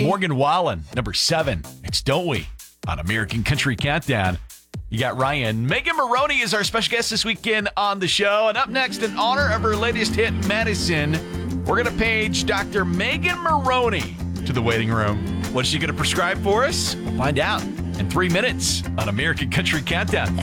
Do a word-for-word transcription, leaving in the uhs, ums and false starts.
Morgan Wallen, number seven. It's Don't We on American Country Countdown. You got Ryan. Megan Maroney is our special guest this weekend on the show. And up next, in honor of her latest hit, Medicine, we're going to page Doctor Megan Maroney to the waiting room. What's she going to prescribe for us? We'll find out in three minutes on American Country Countdown.